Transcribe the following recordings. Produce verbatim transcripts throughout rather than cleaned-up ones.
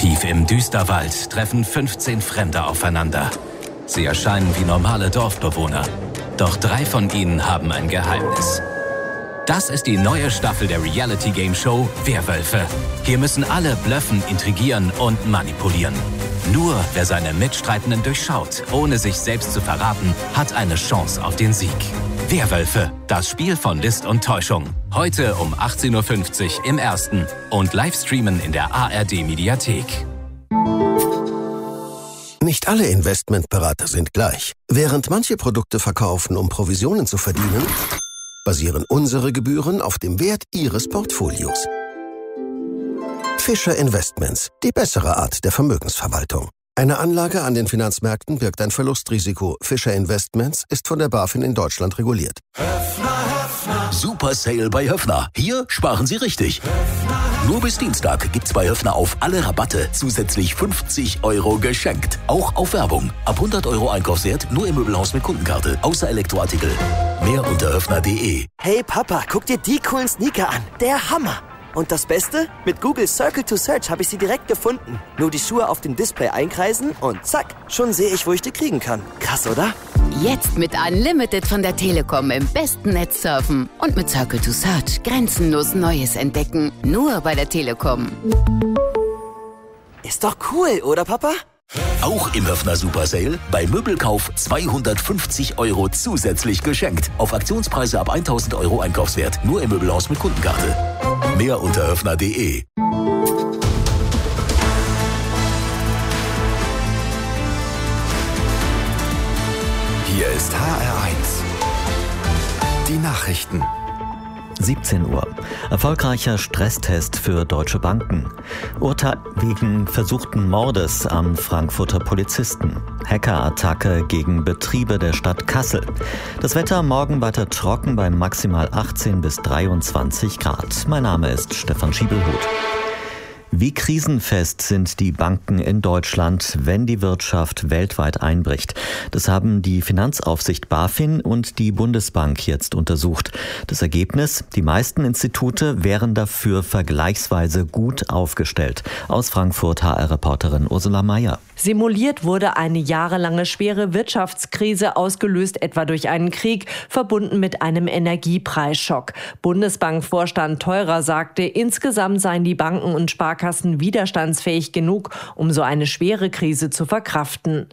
Tief im Düsterwald treffen fünfzehn Fremde aufeinander. Sie erscheinen wie normale Dorfbewohner. Doch drei von ihnen haben ein Geheimnis. Das ist die neue Staffel der Reality-Game-Show Werwölfe. Hier müssen alle blöffen, intrigieren und manipulieren. Nur wer seine Mitstreitenden durchschaut, ohne sich selbst zu verraten, hat eine Chance auf den Sieg. Werwölfe, das Spiel von List und Täuschung. Heute um achtzehn Uhr fünfzig im Ersten und Livestreamen in der A R D-Mediathek. Nicht alle Investmentberater sind gleich. Während manche Produkte verkaufen, um Provisionen zu verdienen, basieren unsere Gebühren auf dem Wert Ihres Portfolios. Fischer Investments, die bessere Art der Vermögensverwaltung. Eine Anlage an den Finanzmärkten birgt ein Verlustrisiko. Fischer Investments ist von der BaFin in Deutschland reguliert. Höfner, Höfner. Super Sale bei Höfner. Hier sparen Sie richtig. Höfner, Höfner. Nur bis Dienstag gibt's bei Höfner auf alle Rabatte zusätzlich fünfzig Euro geschenkt. Auch auf Werbung. Ab hundert Euro Einkaufswert nur im Möbelhaus mit Kundenkarte. Außer Elektroartikel. Mehr unter höfner punkt de. Hey Papa, guck dir die coolen Sneaker an. Der Hammer. Und das Beste? Mit Google Circle to Search habe ich sie direkt gefunden. Nur die Schuhe auf dem Display einkreisen und zack, schon sehe ich, wo ich die kriegen kann. Krass, oder? Jetzt mit Unlimited von der Telekom im besten Netz surfen. Und mit Circle to Search grenzenlos Neues entdecken. Nur bei der Telekom. Ist doch cool, oder Papa? Auch im Höfner Super Sale bei Möbelkauf zweihundertfünfzig Euro zusätzlich geschenkt. Auf Aktionspreise ab tausend Euro Einkaufswert. Nur im Möbelhaus mit Kundenkarte. Mehr unter höfner punkt de. Hier ist H R eins. Die Nachrichten. siebzehn Uhr. Erfolgreicher Stresstest für deutsche Banken. Urteil wegen versuchten Mordes am Frankfurter Polizisten. Hackerattacke gegen Betriebe der Stadt Kassel. Das Wetter morgen weiter trocken bei maximal achtzehn bis dreiundzwanzig Grad. Mein Name ist Stefan Schiebelhut. Wie krisenfest sind die Banken in Deutschland, wenn die Wirtschaft weltweit einbricht? Das haben die Finanzaufsicht BaFin und die Bundesbank jetzt untersucht. Das Ergebnis? Die meisten Institute wären dafür vergleichsweise gut aufgestellt. Aus Frankfurt H R-Reporterin Ursula Mayer. Simuliert wurde eine jahrelange schwere Wirtschaftskrise, ausgelöst etwa durch einen Krieg, verbunden mit einem Energiepreisschock. Bundesbankvorstand Theurer sagte, insgesamt seien die Banken und Sparkassen widerstandsfähig genug, um so eine schwere Krise zu verkraften.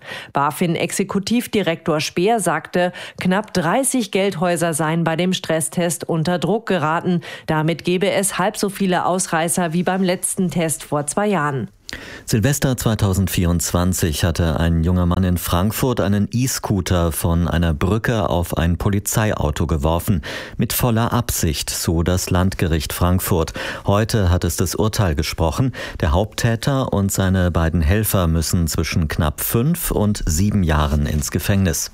BaFin-Exekutivdirektor Speer sagte, knapp dreißig Geldhäuser seien bei dem Stresstest unter Druck geraten. Damit gebe es halb so viele Ausreißer wie beim letzten Test vor zwei Jahren. Silvester zweitausendvierundzwanzig hatte ein junger Mann in Frankfurt einen E-Scooter von einer Brücke auf ein Polizeiauto geworfen. Mit voller Absicht, so das Landgericht Frankfurt. Heute hat es das Urteil gesprochen. Der Haupttäter und seine beiden Helfer müssen zwischen knapp fünf und sieben Jahren ins Gefängnis.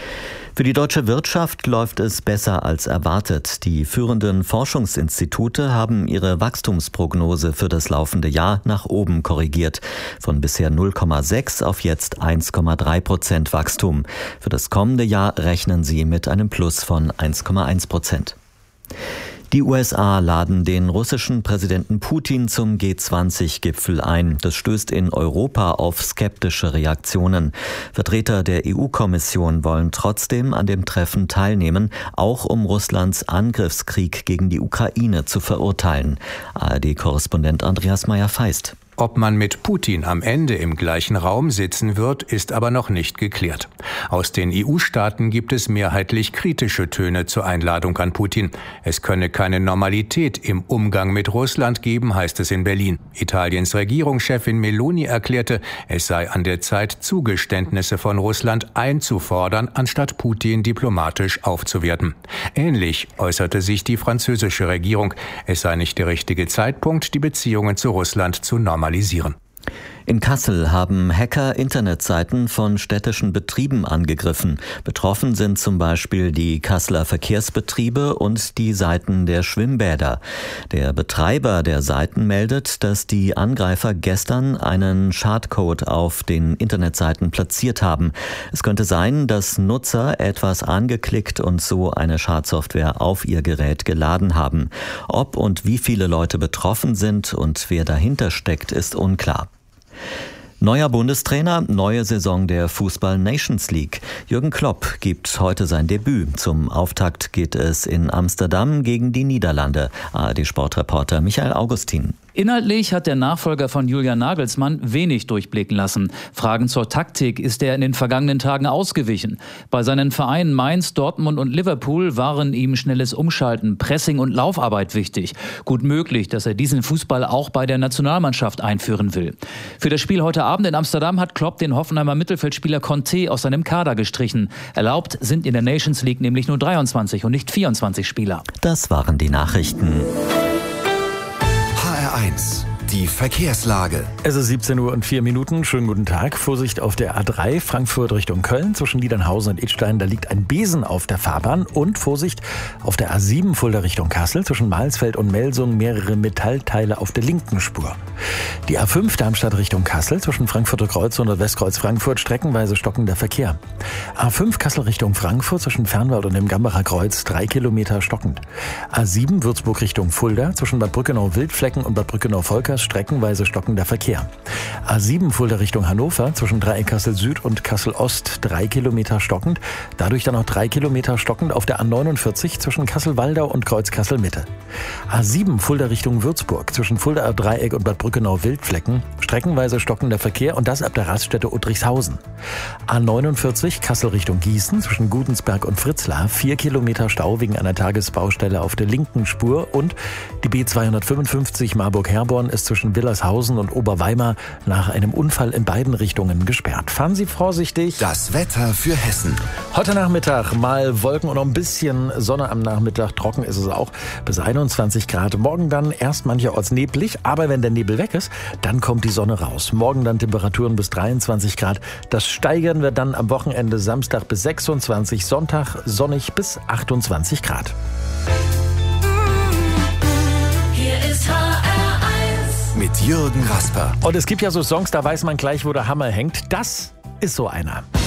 Für die deutsche Wirtschaft läuft es besser als erwartet. Die führenden Forschungsinstitute haben ihre Wachstumsprognose für das laufende Jahr nach oben korrigiert. Von bisher null Komma sechs auf jetzt eins Komma drei Prozent Wachstum. Für das kommende Jahr rechnen sie mit einem Plus von eins Komma eins Prozent. Die U S A laden den russischen Präsidenten Putin zum G zwanzig Gipfel ein. Das stößt in Europa auf skeptische Reaktionen. Vertreter der E U-Kommission wollen trotzdem an dem Treffen teilnehmen, auch um Russlands Angriffskrieg gegen die Ukraine zu verurteilen. A R D-Korrespondent Andreas Meyer-Feist. Ob man mit Putin am Ende im gleichen Raum sitzen wird, ist aber noch nicht geklärt. Aus den E U-Staaten gibt es mehrheitlich kritische Töne zur Einladung an Putin. Es könne keine Normalität im Umgang mit Russland geben, heißt es in Berlin. Italiens Regierungschefin Meloni erklärte, es sei an der Zeit, Zugeständnisse von Russland einzufordern, anstatt Putin diplomatisch aufzuwerten. Ähnlich äußerte sich die französische Regierung. Es sei nicht der richtige Zeitpunkt, die Beziehungen zu Russland zu normalisieren. In Kassel haben Hacker Internetseiten von städtischen Betrieben angegriffen. Betroffen sind zum Beispiel die Kasseler Verkehrsbetriebe und die Seiten der Schwimmbäder. Der Betreiber der Seiten meldet, dass die Angreifer gestern einen Schadcode auf den Internetseiten platziert haben. Es könnte sein, dass Nutzer etwas angeklickt und so eine Schadsoftware auf ihr Gerät geladen haben. Ob und wie viele Leute betroffen sind und wer dahinter steckt, ist unklar. Neuer Bundestrainer, neue Saison der Fußball-Nations League. Jürgen Klopp gibt heute sein Debüt. Zum Auftakt geht es in Amsterdam gegen die Niederlande. A R D-Sportreporter Michael Augustin. Inhaltlich hat der Nachfolger von Julian Nagelsmann wenig durchblicken lassen. Fragen zur Taktik ist er in den vergangenen Tagen ausgewichen. Bei seinen Vereinen Mainz, Dortmund und Liverpool waren ihm schnelles Umschalten, Pressing und Laufarbeit wichtig. Gut möglich, dass er diesen Fußball auch bei der Nationalmannschaft einführen will. Für das Spiel heute Abend in Amsterdam hat Klopp den Hoffenheimer Mittelfeldspieler Conte aus seinem Kader gestrichen. Erlaubt sind in der Nations League nämlich nur dreiundzwanzig und nicht vierundzwanzig Spieler. Das waren die Nachrichten. H R eins. Die Verkehrslage. Es ist siebzehn Uhr und vier Minuten. Schönen guten Tag. Vorsicht auf der A drei Frankfurt Richtung Köln. Zwischen Liedernhausen und Idstein, da liegt ein Besen auf der Fahrbahn. Und Vorsicht auf der A sieben Fulda Richtung Kassel. Zwischen Malsfeld und Melsung mehrere Metallteile auf der linken Spur. Die A fünf Darmstadt Richtung Kassel. Zwischen Frankfurter Kreuz und Westkreuz Frankfurt streckenweise stockender Verkehr. A fünf Kassel Richtung Frankfurt. Zwischen Fernwald und dem Gambacher Kreuz drei Kilometer stockend. A sieben Würzburg Richtung Fulda. Zwischen Bad Brückenau-Wildflecken und Bad Brückenau-Volkers streckenweise stockender Verkehr. A sieben Fulda Richtung Hannover, zwischen Dreieck Kassel Süd und Kassel Ost drei Kilometer stockend. Dadurch dann noch drei Kilometer stockend auf der A neunundvierzig zwischen Kassel-Waldau und Kreuz Kassel Mitte. A sieben Fulda Richtung Würzburg, zwischen Fuldaer Dreieck und Bad Brückenau-Wildflecken streckenweise stockender Verkehr und das ab der Raststätte Uttrichshausen. A neunundvierzig Kassel Richtung Gießen, zwischen Gudensberg und Fritzlar vier Kilometer Stau wegen einer Tagesbaustelle auf der linken Spur und die B zweihundertfünfundfünfzig Marburg-Herborn ist zwischen Willershausen und Oberweimar nach einem Unfall in beiden Richtungen gesperrt. Fahren Sie vorsichtig. Das Wetter für Hessen. Heute Nachmittag mal Wolken und noch ein bisschen Sonne am Nachmittag. Trocken ist es auch bis einundzwanzig Grad. Morgen dann erst mancherorts neblig, aber wenn der Nebel weg ist, dann kommt die Sonne raus. Morgen dann Temperaturen bis dreiundzwanzig Grad. Das steigern wir dann am Wochenende Samstag bis sechsundzwanzig, Sonntag sonnig bis achtundzwanzig Grad. Hier ist H R eins mit Jürgen Rasper. Und es gibt ja so Songs, da weiß man gleich, wo der Hammer hängt. Das ist so einer.